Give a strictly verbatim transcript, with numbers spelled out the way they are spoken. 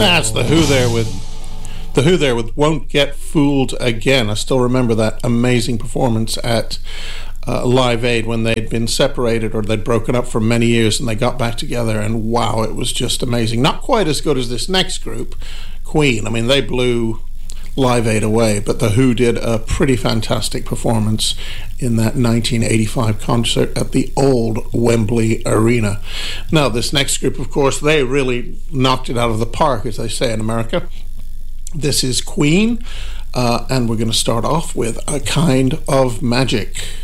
That's the Who there with the Who there with "Won't Get Fooled Again." I still remember that amazing performance at uh, Live Aid when they'd been separated or they'd broken up for many years and they got back together, and wow, it was just amazing. Not quite as good as this next group, Queen. I mean, they blew Live Aid away, but the Who did a pretty fantastic performance in that nineteen eighty-five concert at the old Wembley Arena. Now, this next group, of course, they really knocked it out of the park, as they say in America. This is Queen, uh, and we're going to start off with A Kind of Magic.